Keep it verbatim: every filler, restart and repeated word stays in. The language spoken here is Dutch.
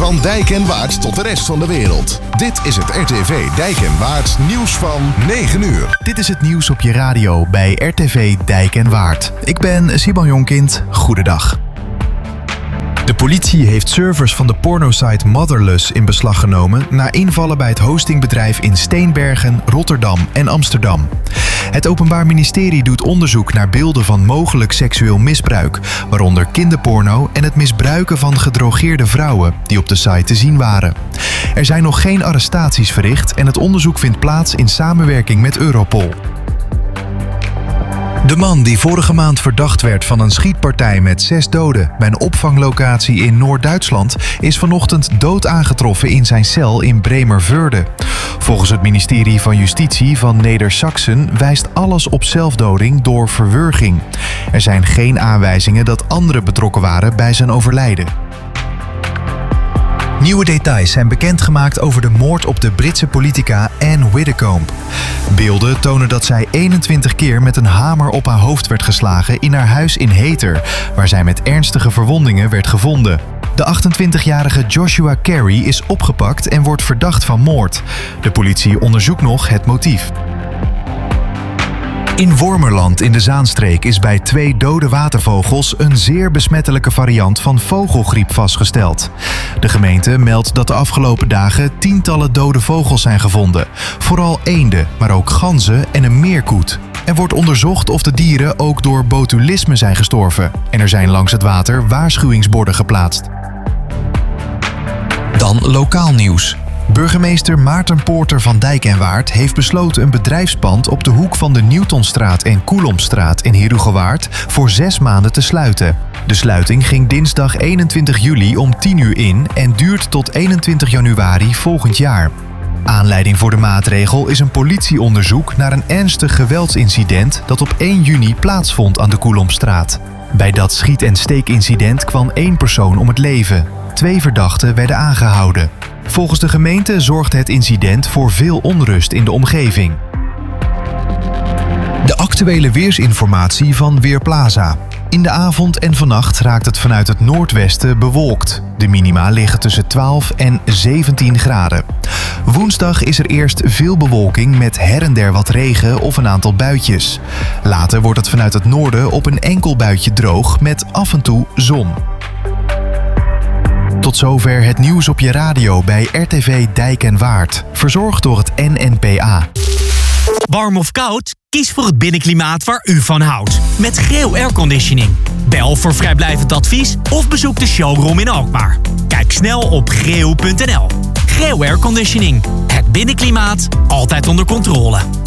Van Dijk en Waard tot de rest van de wereld. Dit is het R T V Dijk en Waard nieuws van negen uur. Dit is het nieuws op je radio bij R T V Dijk en Waard. Ik ben Simon Jonkind. Goedendag. De politie heeft servers van de pornosite Motherless in beslag genomen na invallen bij het hostingbedrijf in Steenbergen, Rotterdam en Amsterdam. Het Openbaar Ministerie doet onderzoek naar beelden van mogelijk seksueel misbruik, waaronder kinderporno en het misbruiken van gedrogeerde vrouwen die op de site te zien waren. Er zijn nog geen arrestaties verricht en het onderzoek vindt plaats in samenwerking met Europol. De man die vorige maand verdacht werd van een schietpartij met zes doden bij een opvanglocatie in Noord-Duitsland is vanochtend dood aangetroffen in zijn cel in Bremervörde. Volgens het ministerie van Justitie van Neder-Saxen wijst alles op zelfdoding door verwurging. Er zijn geen aanwijzingen dat anderen betrokken waren bij zijn overlijden. Nieuwe details zijn bekendgemaakt over de moord op de Britse politica Anne Widdecombe. Beelden tonen dat zij eenentwintig keer met een hamer op haar hoofd werd geslagen in haar huis in Heter, waar zij met ernstige verwondingen werd gevonden. De achtentwintigjarige Joshua Carey is opgepakt en wordt verdacht van moord. De politie onderzoekt nog het motief. In Wormerland in de Zaanstreek is bij twee dode watervogels een zeer besmettelijke variant van vogelgriep vastgesteld. De gemeente meldt dat de afgelopen dagen tientallen dode vogels zijn gevonden. Vooral eenden, maar ook ganzen en een meerkoet. Er wordt onderzocht of de dieren ook door botulisme zijn gestorven. En er zijn langs het water waarschuwingsborden geplaatst. Dan lokaal nieuws. Burgemeester Maarten Poorter van Dijk en Waard heeft besloten een bedrijfspand op de hoek van de Newtonstraat en Coulomstraat in Herugewaard voor zes maanden te sluiten. De sluiting ging dinsdag eenentwintig juli om tien uur in en duurt tot eenentwintig januari volgend jaar. Aanleiding voor de maatregel is een politieonderzoek naar een ernstig geweldsincident dat op één juni plaatsvond aan de Coulomstraat. Bij dat schiet- en steekincident kwam één persoon om het leven. Twee verdachten werden aangehouden. Volgens de gemeente zorgde het incident voor veel onrust in de omgeving. De actuele weersinformatie van Weerplaza. In de avond en vannacht raakt het vanuit het noordwesten bewolkt. De minima liggen tussen twaalf en zeventien graden. Woensdag is er eerst veel bewolking met her en der wat regen of een aantal buitjes. Later wordt het vanuit het noorden op een enkel buitje droog met af en toe zon. Tot zover het nieuws op je radio bij R T V Dijk en Waard. Verzorgd door het N N P A. Warm of koud? Kies voor het binnenklimaat waar u van houdt. Met Greo Airconditioning. Bel voor vrijblijvend advies of bezoek de showroom in Alkmaar. Kijk snel op greo punt n l. Greo Airconditioning. Het binnenklimaat altijd onder controle.